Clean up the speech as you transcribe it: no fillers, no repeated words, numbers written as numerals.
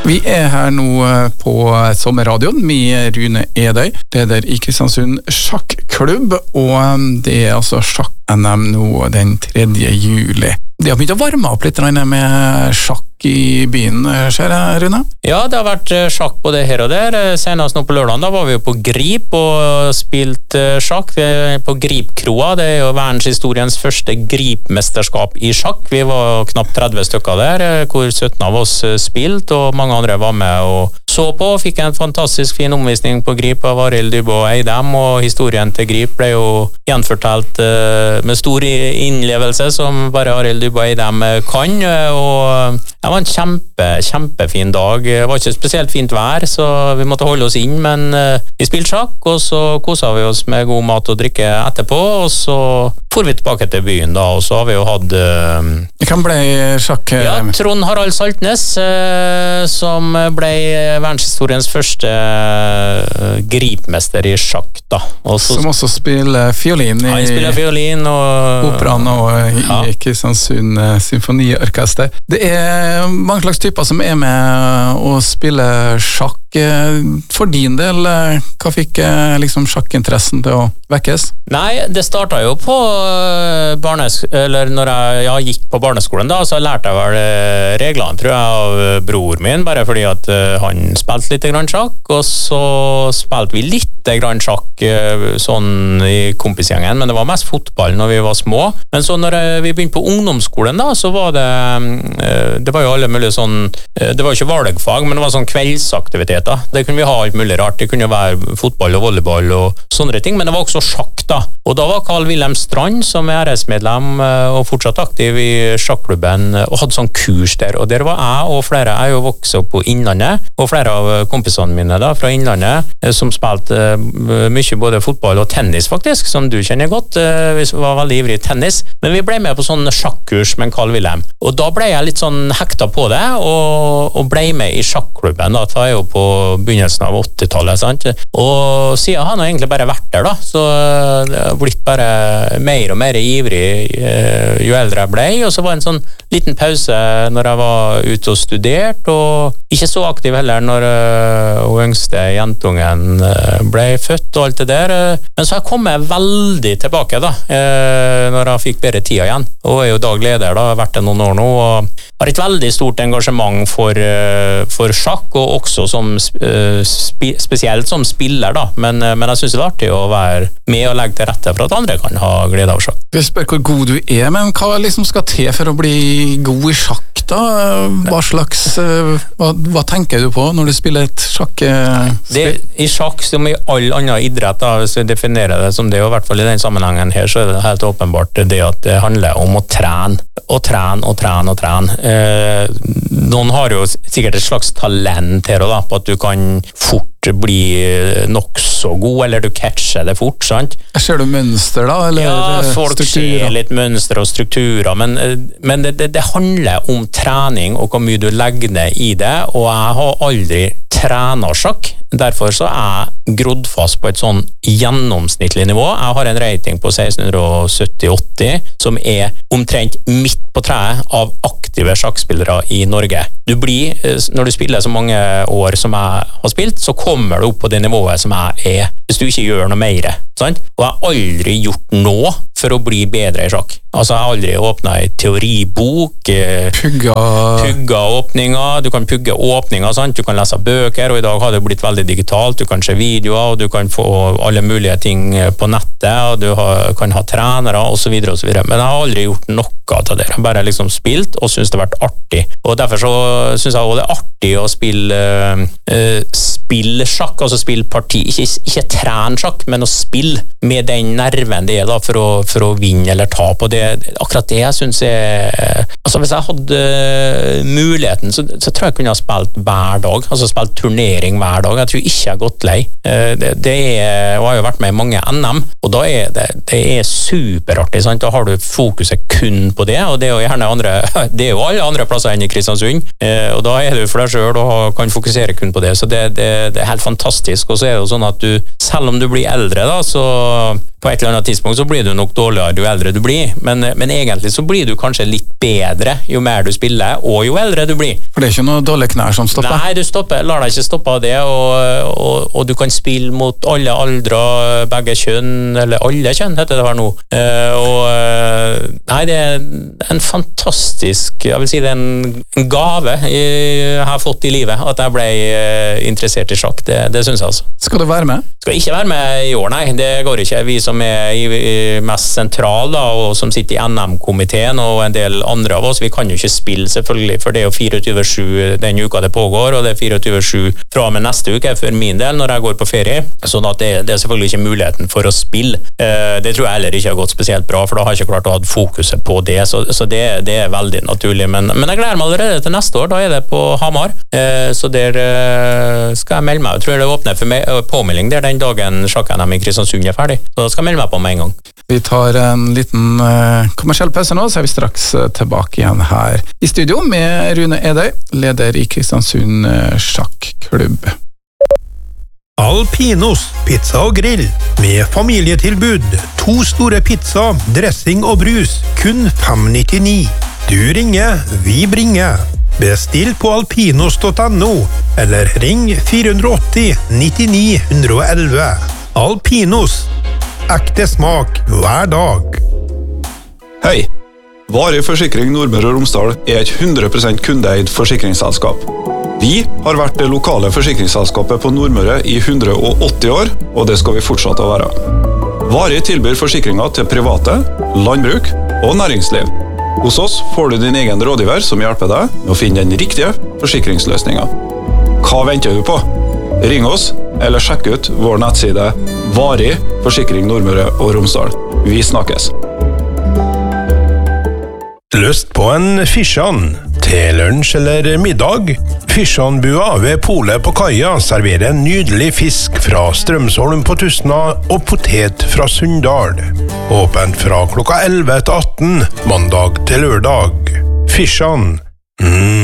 Vi her nå på sommerradioen med Rune Edøy, leder i Kristiansund sjakklubb, og det altså sjakk-NM nå den 3. juli. Det har begynt å varme opp litt med sjakk i byen, ser jeg, Rune? Ja, det har vært sjakk både her og der. Senest nå på lørdagen, da var vi jo på Grip og spilt sjakk. Vi på Gripkroa, det jo verdenshistoriens første Gripmesterskap i sjakk. Vi var knapt 30 stykker der, hvor 17 av oss spilt, og mange andre var med og så på. Fikk en fantastisk fin omvisning på Grip av Arild Dybå Eidem, og historien til Grip ble jo gjenfortalt med stor innlevelse, som bare Arild Dybå Eidem kan, og det var en kjempefin dag. Det var ikke spesielt fint vær, så vi måtte holde oss inn, men vi spilte sjakk, og så koset vi oss med god mat og drikke etterpå, og så for vi tilbake til byen da, og så har vi jo hatt Hvem ble sjakk? Ja, Trond Harald Saltnes, som ble verdenshistoriens første gripmester i sjakk da. Som også spiller fiolin i spiller fiolin og operaen og i Kristiansund Symfoniorkester. Det mange slags typer som med å spille sjakk. For din del, hva fikk liksom sjakkinteressen til å vekkes? Nei, det startet jo på når jeg gikk på barneskolen da, så lærte jeg vel reglene, tror jeg, av bror min, bare fordi at han spilte litt grann sjakk, og så spilte vi litt grann sjakk sånn i kompisgjengen, men det var mest fotball når vi var små. Men så når vi begynte på ungdomsskolen da, så var det var jo alle mulige sånn, det var jo ikke valgfag, men det var sånn kveldsaktiviteter. Det kunne vi ha alt mulig rart, det kunne jo være fotball og volleyball og sånne ting, men det var også sjakk da. Og da var Carl Wilhelm Strand, som RS-medlem og fortsatt aktiv i sjakklubben, og hadde sånn kurs der, og der var jeg og flere, jeg jo vokst opp på Innlandet, og flere av kompisene mine da, fra Innlandet, som spilte mye både fotball og tennis faktisk, som du kjenner godt, vi var veldig ivrig i tennis, men vi ble med på sånn sjakkurs med Carl Wilhelm, og da ble jeg litt sånn hekta på det, og ble med i sjakklubben da, da jeg jo på begynnelsen av 80-tallet, sant? Og siden har han egentlig bare vært der da, så det har blitt bare mer og mer ivrig jo eldre jeg ble, og så var det en sånn liten pause når jeg var ute og studert, og ikke så aktiv heller når yngste jentungen ble født og alt det der, men så har jeg kommet veldig tilbake da, når jeg fikk bedre tid igjen, og er jo dagleder da, har vært det noen år nå, og har et veldig stort engasjement for sjakk, og også som spesielt som spiller da, men jeg synes det er artig å være med og legge til rette for at andre kan ha glede av sjakk. Jeg spør hvor god du men hva liksom skal til for å bli god i sjakk da? Hva tenker du på når du spiller et sjakkspill? I sjakk som i all annen idrett da, hvis vi definerer det som det, og i hvert fall i den sammenhengen her, så er det helt åpenbart det at det handler om å trene, og trene, og trene, og trene. Noen har jo sikkert et slags talent her da, på at du kan fort bli nok så god, eller du catcher det fort, sant? Ser du mønster da, eller ja, folk strukturer? Ser litt mønster og strukturer, men det handler om trening og hvor mye du legger ned i det, og jeg har aldri trenet sjakk, derfor så er jeg grodd fast på et sånn gjennomsnittlig nivå. Jeg har en rating på 1670-80, som er omtrent midt på treet av aktive sjakkspillere i Norge. Du blir, når du spiller så mange år som jeg har spilt, så kommer du opp på det nivået som jeg er, hvis du ikke gjør noe mer, sant? Og jeg har aldri gjort noe for å bli bedre i sjakk. Altså, jeg har aldri åpnet en teoribok, pugga åpninger, du kan pugge åpninger, sant? Du kan lese bøker, og i dag har det blitt veldig digitalt, du kan se videoer, og du kan få alle mulige ting på nettet, og du kan ha trenere, og så videre, og så videre. Men jeg har aldri gjort noe av det. Jeg har bare liksom spilt, og synes det har vært artig. Og derfor så synes jeg også det er artig å spille sjakk, altså spille parti, ikke trene sjakk, men å spille med den nerven det er da, for å vinne eller tape, og det akkurat det jeg synes altså hvis jeg hadde muligheten så tror jeg kunne ha spilt hver dag, altså spilt turnering hver dag. Jeg tror ikke jeg har gått lei. Og jeg har jo vært med i mange NM, og da det er superartig, sant? Da har du fokuset kun på det, og det er jo gjerne det er jo alle andre plasser enn i Kristiansund, og da er du for deg selv og kan fokusere kun på det, så det er helt fantastisk. Og så er det jo sånn at du, selv om du blir eldre da, så på et eller annet tidspunkt så blir du nok dårligere jo eldre du blir, men egentlig så blir du kanskje litt bedre jo mer du spiller, og jo eldre du blir. For det er ikke noe dårlige knær som stopper? Nei, lar deg ikke stoppe av det, og du kan spille mot alle aldre, begge kjønn, eller alle kjønn heter det her nå. Nei, det er en fantastisk, jeg vil si det er en gave jeg har fått i livet, at jeg ble interessert i sjakk, det synes jeg altså. Skal du være med? Skal ikke være med i år, nei, det går ikke. Vi som er mest sentral da, og som sitter i NM-komiteen og en del andre av oss, vi kan jo ikke spille selvfølgelig, for det er jo 24/7 den uka det pågår, og det er 24/7 fra og med neste uke for min del når jeg går på ferie, sånn at det er selvfølgelig ikke muligheten for å spille. Det tror jeg heller ikke har gått spesielt bra, for da har jeg ikke klart å ha fokuset på det, så det er veldig naturlig, men jeg gleder meg allerede til neste år, da er det på Hamar, så der skal jeg melde meg. Jeg tror det åpner for påmelding der den dagen sjakk-NM i Kristiansund er ferdig, så da skal jeg melde meg på med en gang. Vi tar en liten kommersiell pause nå, så er vi straks tilbake igjen her i studio med Rune Edøy, leder i Kristiansund sjakklubb. Alpinos pizza og grill med familietilbud, 2 store pizza, dressing og brus, kun 5,99. Du ringer, vi bringer. Bestill på alpinos.no eller ring 480 99 111. Alpinos. Ekte smak hver dag. Hei! Varig Forsikring Nordmøre og Romsdal er et 100% kundeeid forsikringsselskap. Vi har vært det lokale forsikringsselskapet på Nordmøre i 180 år, og det skal vi fortsette å være. Varig tilbyr forsikringer til private, landbruk og næringsliv. Hos oss får du din egen rådgiver som hjelper deg med å finne den riktige forsikringsløsningen. Hva venter du på? Ring oss, eller sjekk ut vår nettside Varig Forsikring Nordmøre og Romsdal. Vi snakkes! Lyst på en fisjan til lunsj eller middag? Fisjanbua ved Polet på Kaia serverer en nydelig fisk fra Strømsholm på Tustna og potet fra Sunndal. Åpent fra klokka 11 til 18, mandag til lørdag. Fisjan.